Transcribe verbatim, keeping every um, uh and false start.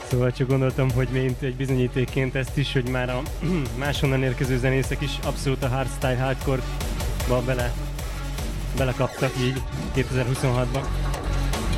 Szóval csak gondoltam, hogy mint egy bizonyítékként ezt is, hogy már a máshonnan érkező zenészek is abszolút a hardstyle, hardcore-ba bele, belekaptak így kétezer-huszonhatban.